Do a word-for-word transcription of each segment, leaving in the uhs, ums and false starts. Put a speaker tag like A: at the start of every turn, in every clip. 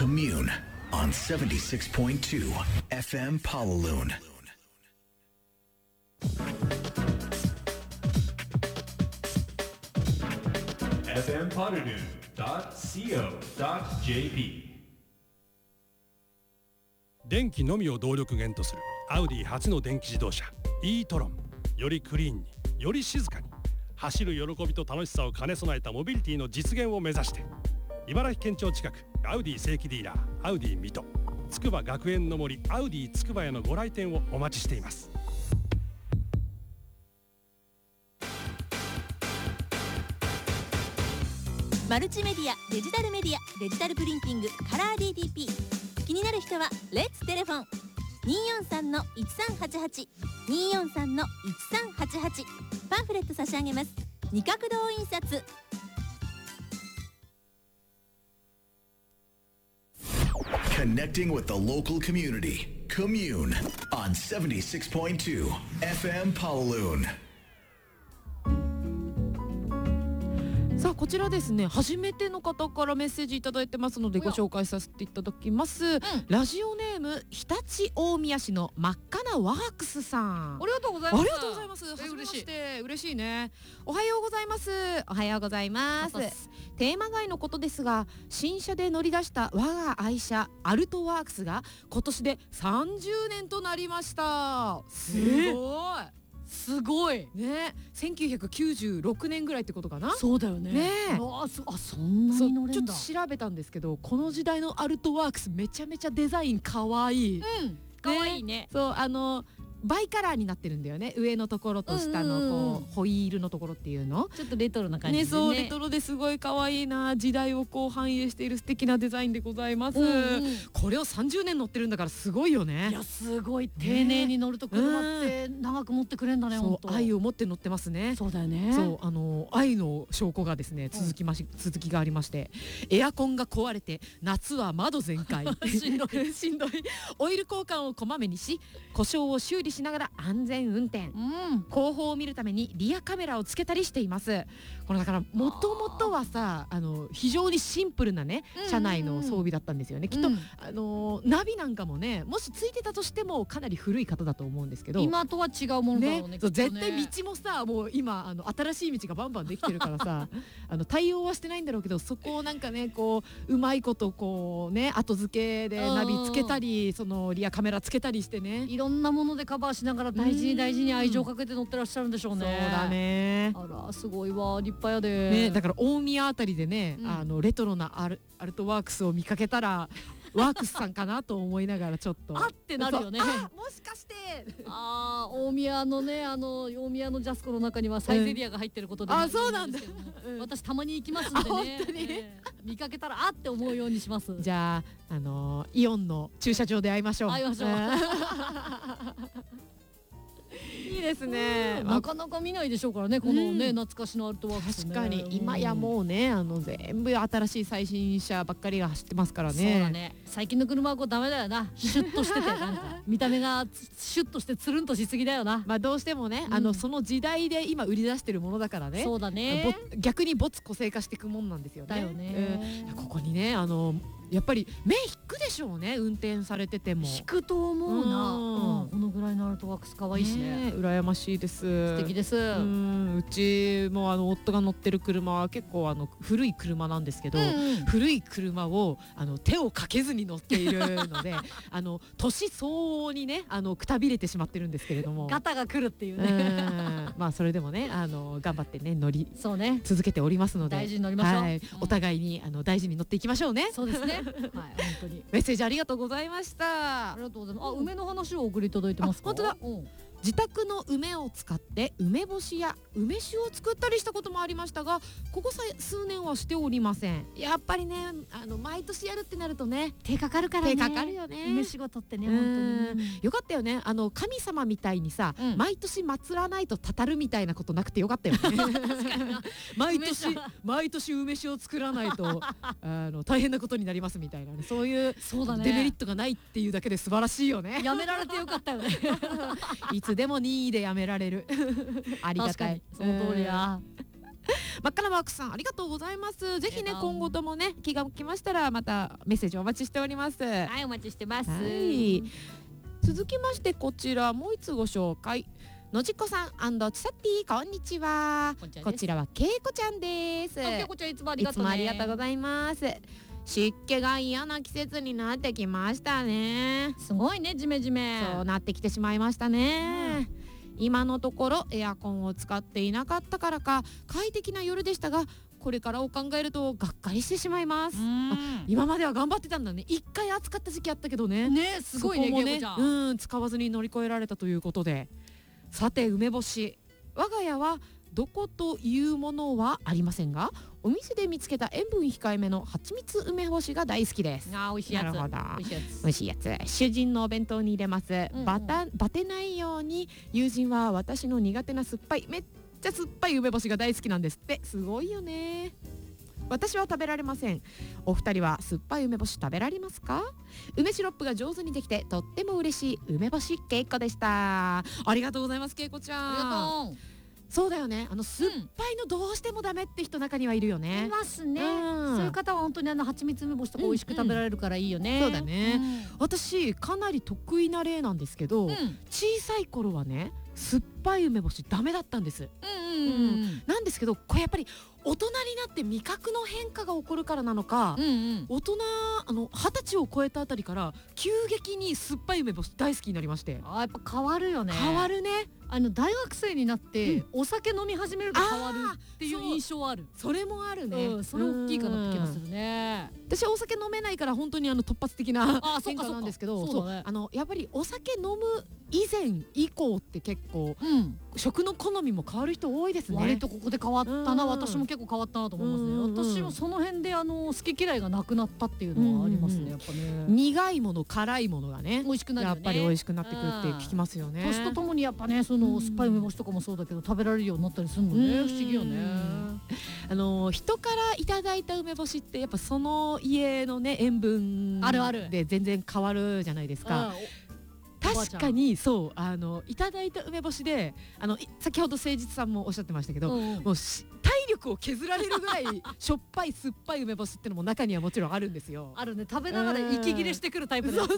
A: Commune on seventy-six point two F M Pawaloon.
B: エフエム Pawaloon dot co dot j p
C: 電気のみを動力源とするアウディ初の電気自動車 e トロン。よりクリーンに、より静かに走る喜びと楽しさを兼ね備えたモビリティの実現を目指して、茨城県庁近くアウディ正規ディーラーアウディ水戸、筑波学園の森アウディ筑波へのご来店をお待ちしています。
D: マルチメディア、デジタルメディア、デジタルプリンティング、カラー ディーティーピー。 気になる人はレッツテレフォン にーよんさんのいちさんはちはち にーよんさんのいちさんはちはち。 パンフレット差し上げます。二角堂印刷。
A: Connecting with the local community. Commune on seventy-six point two F M Pawaloon.
E: さあこちらですね、初めての方からメッセージいただいてますのでご紹介させていただきます、うん、ラジオネーム常陸大宮市の真っ赤なワークスさん、
F: ありがとうございます。
E: ありがとうございます。初めまして嬉しいね。おはようございます。おはようございます。テーマ外のことですが、新車で乗り出した我が愛車アルトワークスが今年でさんじゅうねんとなりました。すごい、
F: すごい
E: ね。せんきゅうひゃくきゅうじゅうろくねんぐらいってことかな。
F: そうだよね。
E: ねえ、
F: あ, そあそんなに乗れんだ。
E: ちょっと調べたんですけど、この時代のアルトワークスめちゃめちゃデザインかわいい。
F: うん、かわいいね。
E: そう、あのバイカラーになってるんだよね。上のところと下のこうホイールのところっていうの、
F: ちょっとレトロな感じで
E: ね,
F: ね。
E: そうレトロですごい可愛いな。時代をこう反映している素敵なデザインでございます、うんうん、これをさんじゅうねん乗ってるんだからすごいよね。
F: いやすごい丁寧に乗ると車って長く持ってくれるんだね。
E: そう、愛を持って乗ってますね。
F: そうだよね。
E: そう、あの愛の証拠がですね、続きまし、うん、続きがありまして、エアコンが壊れて夏は窓全開
F: しんどい
E: しんどい。オイル交換をこまめにし、故障を修理しながら安全運転、うん、後方を見るためにリアカメラをつけたりしています。これだからもともとはさ、あの非常にシンプルなね車内の装備だったんですよね、きっと、うん、あのナビなんかもね、もしついてたとしてもかなり古い方だと思うんですけど、
F: 今とは違うものだろうね、
E: ね、
F: きっとね。
E: 絶対道もさ、もう今あの新しい道がバンバンできてるからさあの対応はしてないんだろうけど、そこをなんかねこううまいことこうね後付けでナビつけたり、そのリアカメラつけたりしてね、
F: いろんなものでカバーしながら大事に大事に愛情かけて乗ってらっしゃるんでしょうね。
E: そうだね。
F: あらすごいわ、立派やで、
E: ね、だから大宮あたりでね、うん、あのレトロなアル、アルトワークスを見かけたらワークスさんかなと思いながらちょっと
F: あってなるよね。
E: もしかして
F: あ大宮のね、あの大宮のジャスコの中にはサイゼリアが入ってることで、
E: うん、あそうなんだ、
F: うん、私たまに行きますんでね、
E: 本当に、
F: えー、見かけたらあって思うようにします。
E: じゃあ、あのー、イオンの駐車場で会いましょう。
F: 会いましょう
E: いいですね、
F: なかなか見ないでしょうからね、このね、うん、懐かしのアルトワークスね。
E: 確かに今やもうね、あの全部新しい最新車ばっかりが走ってますからね。
F: そうだね。最近の車はこうダメだよな。シュッとしててなんか見た目がシュッとしてつるんとしすぎだよな。
E: まあどうしてもね、うん、あのその時代で今売り出してるものだからね。
F: そうだね。
E: 逆に没個性化していくもんなんですよね。
F: だよね、
E: うん、ここにね、あのやっぱり目引くでしょうね、運転されてても。
F: 引くと思うな、うんうん、このぐらいのアルトワークス可愛いしね、
E: ね、羨ましいです。
F: 素敵です。う
E: ん、うちもあの夫が乗ってる車は結構あの古い車なんですけど、うんうん、古い車をあの手をかけずに乗っているのであの年相応にね、あのくたびれてしまってるんですけれども、
F: ガタが来るっていうね。
E: うん、まあそれでもね、あの頑張ってね乗り
F: そうね
E: 続けておりますので、
F: 大事に乗りましょう、はい、
E: うん、お互いにあの大事に乗っていきましょうね。
F: そうですねはい、本当に
E: メッセージありがとうございました。
F: ありがとうございます。あ、梅の話をお送りいただいてますか。
E: 本当だ、うん、自宅の梅を使って梅干しや梅酒を作ったりしたこともありましたが、ここ数年はしておりません。やっぱりね、あの毎年やるってなるとね、
F: 手かかるからね。
E: 手かかるよね、
F: 梅仕事ってね。本当に
E: よかったよね。あの神様みたいにさ、うん、毎年祀らないとたたるみたいなことなくてよかったよね毎年毎年梅酒を作らないとあの大変なことになりますみたいなね、そういうデメリットがないっていうだけで素晴らしいよね。
F: やめられてよかったよね
E: いつでも任意でやめられるありがたい。
F: その通りや。
E: 真っ赤なマークさんありがとうございます。ぜひね
F: ありがとう
E: 今後ともね気が向きましたらまたメッセージお待ちしております。
F: はい、お待ちしてます。
E: はい、続きましてこちらもう一つご紹介。のじこさんちさっぴーこんにちは。
F: こんにちはです
E: こちらはけいこちゃんです。
F: あ、けいこちゃんいつもあり
E: い
F: がとうね。
E: つもありがとうございます。湿気が嫌な季節になってきましたね。
F: すごいね、ジメジメ。
E: そうなってきてしまいましたね、うん、今のところエアコンを使っていなかったからか快適な夜でしたが、これからを考えるとがっかりしてしまいます。今までは頑張ってたんだね。一回暑かった時期あったけどね。
F: ね、すごいね、
E: そこもね、
F: けいこちゃん。
E: うん、使わずに乗り越えられたということで、さて梅干し、我が家はどこというものはありませんが、お店で見つけた塩分控えめの蜂蜜梅干しが大好きです。
F: あー、美味しいやつ。
E: なるほど、
F: 美味しいやつ。
E: 美味しいやつ。主人のお弁当に入れます、
F: うんうん、
E: バタバテないように。友人は私の苦手な酸っぱい、めっちゃ酸っぱい梅干しが大好きなんですって。すごいよね。私は食べられません。お二人は酸っぱい梅干し食べられますか？梅シロップが上手にできてとっても嬉しい梅干しけいこでした。ありがとうございます、けいこちゃん。
F: ありがとう。
E: そうだよね、あの酸っぱいのどうしてもダメって人中にはいるよね。
F: いますね、
E: うん、
F: そういう方は本当にあの蜂蜜梅干しとか美味しく食べられるからいいよね、
E: うんうん、そうだね、
F: うん、
E: 私かなり得意な例なんですけど、
F: うん、
E: 小さい頃はね酸っぱい梅干しダメだったんです。
F: うんうんうん、
E: なんですけどこれやっぱり大人になって味覚の変化が起こるからなのか、
F: うんうん、
E: 大人あの二十歳を超えたあたりから急激に酸っぱい梅干し大好きになりまして。
F: あ、やっぱ変わるよね。
E: 変わるね。
F: あの大学生になって、
E: うん、
F: お酒飲み始めると変わるっていう印象ある。
E: それもあるね、
F: うん、それ大きいかなって気がするね。
E: 私はお酒飲めないから本当にあの突発的な変化なんですけど、
F: そうだね、
E: あのやっぱりお酒飲む以前以降って結構、
F: うん、
E: 食の好みも変わる人多いですね。
F: 割とここで変わったな、
E: うん、
F: 私も結構変わったなと思いますね、
E: うんうんうん、
F: 私もその辺であの好き嫌いがなくなったっていうのはありますね、うんうん、やっぱね。
E: 苦いもの辛いものがね
F: 美味しくなるよね。
E: やっぱり美味しくなってくるって聞きますよね。
F: 年とともにやっぱねその酸っぱい梅干しとかもそうだけど食べられるようになったりするのね、不思議よね。
E: あの人からいただいた梅干しってやっぱその家のね塩分
F: あるある
E: で全然変わるじゃないですか。確かにそうあのいただいた梅干しであの先ほど誠実さんもおっしゃってましたけど、うんうん、もう体力を削られるぐらいしょっぱい酸っぱい梅干しってのも中にはもちろんあるんですよ。
F: あるね。食べながら息切れしてくるタイプだよね。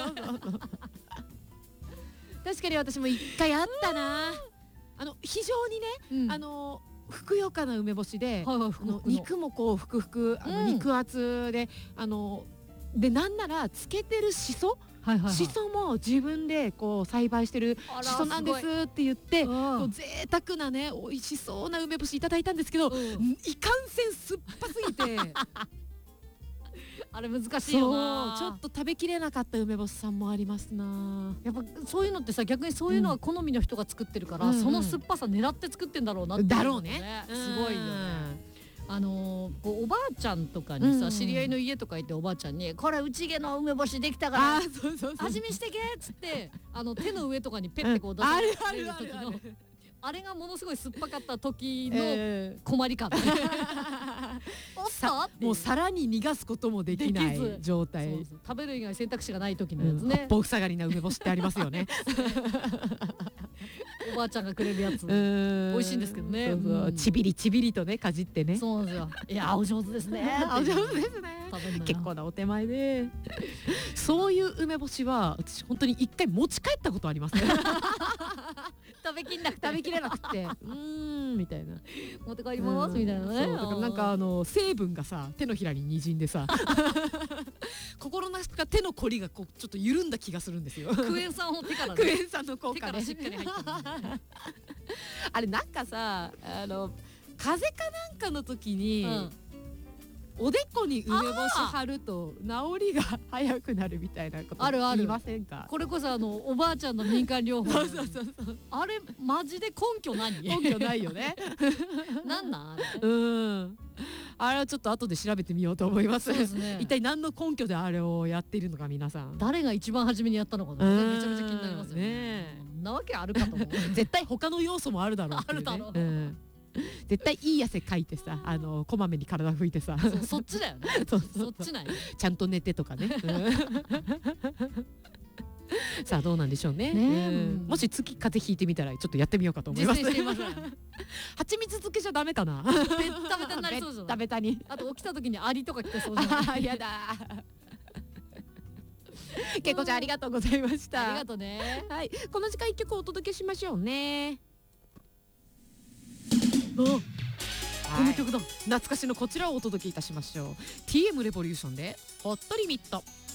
E: 確かに私も一回あったな。あの非常にね、うん、あのふくよかな梅干しで、はいはい、ふくふくの肉もこうふくふくあの肉厚で、うん、あのでなんならつけてるしそはいはいはい、しそも自分でこう栽培してるしそなんですって言ってこう贅沢なね美味しそうな梅干しいただいたんですけど、うん、いかんせん酸っぱすぎて
F: あれ難しいよな。
E: ちょっと食べきれなかった梅干しさんもありますな。
F: やっぱそういうのってさ逆にそういうのは好みの人が作ってるから、うん、その酸っぱさ狙って作ってんだろうなっていうの、ね、
E: だろうね。
F: すごいよね。あのー、こうおばあちゃんとかにさ、うん、知り合いの家とか行っておばあちゃんに「これうち家の梅干しできたから味見してけ」っつってあの手の上とかにペッてこう出される時のあれがものすごい酸っぱかった時の困り感、えー、おっさ
E: もう皿に逃がすこともできない状態。
F: そうそう食べる以外選択肢がない時のやつね、
E: うん、八方塞がりな梅干しってありますよね。
F: おばあちゃんがくれるやつ美味しいんですけどね。
E: そうそう、うん、ちびりちびりとねかじってね。
F: そうなんですよ。いやお上手ですね。
E: お上手ですね。結構なお手前でそういう梅干しは私本当に一回持ち帰ったことありますね。
F: 食べきんなくて
E: 食べきれなくてうーんみたいな
F: 持って帰りますみたいなね。
E: そうだからなんかあの成分がさ手のひらににじんでさ心の中手のこりがこうちょっと緩んだ気がするんですよ。
F: クエン酸を手から、ね、
E: クエン酸の効果で、
F: ね、しっかり入ってる
E: あれなんかさあの風邪かなんかの時に、うんおでこに梅干し貼ると治りが早くなるみたいなこと言いませんか？
F: これこそあのおばあちゃんの民間療法
E: そうそうそうそう
F: あれマジで根拠何？
E: 根拠ないよね。
F: なんなん？
E: うんあれはちょっと後で調べてみようと思います。
F: そうですね、
E: 一体何の根拠であれをやっているのか皆さん
F: 誰が一番初めにやったのかなめちゃめちゃ気になりますよね。なわけあるかと思う。
E: 絶対他の要素もあるだろうっていうね。
F: あるだろう、
E: うん絶対いい汗かいてさあのこまめに体拭いてさ
F: そ, そっちだよね。そうそうそうそっちない
E: ちゃんと寝てとかね。 さあどうなんでしょうね。
F: ね、
E: うん、もし月風邪ひいてみたらちょっとやってみようかと思います。
F: 実践してみましょう。
E: 蜂蜜漬けじゃダメかな。
F: ベッタベタになりそうじゃない。
E: ベッタベタに。
F: あと起きた時にアリとか来てそうじゃない。
E: やだ。けいこちゃんありがとうございました。
F: ありがとうね。
E: はい、この時間一曲お届けしましょうね。お、この曲だ。懐かしのこちらをお届けいたしましょう。ティーエム レボリューションでホットリミット。